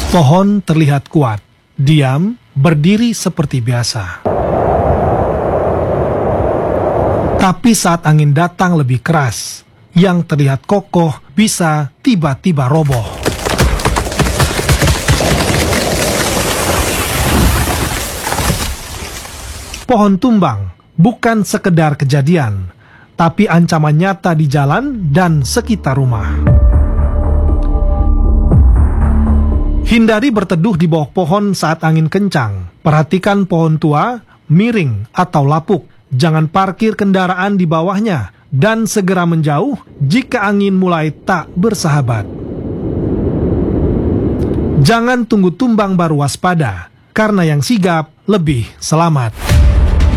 Pohon terlihat kuat, diam, berdiri seperti biasa. Tapi saat angin datang lebih keras, yang terlihat kokoh bisa tiba-tiba roboh. Pohon tumbang bukan sekedar kejadian, tapi ancaman nyata di jalan dan sekitar rumah. Hindari berteduh di bawah pohon saat angin kencang. Perhatikan pohon tua, miring, atau lapuk. Jangan parkir kendaraan di bawahnya dan segera menjauh jika angin mulai tak bersahabat. Jangan tunggu tumbang baru waspada, karena yang sigap lebih selamat.